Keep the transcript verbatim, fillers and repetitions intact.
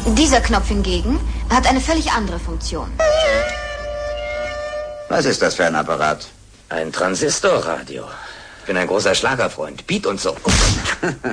Dieser Knopf hingegen hat eine völlig andere Funktion. Was ist das für ein Apparat? Ein Transistorradio. Ich bin ein großer Schlagerfreund. Beat und so.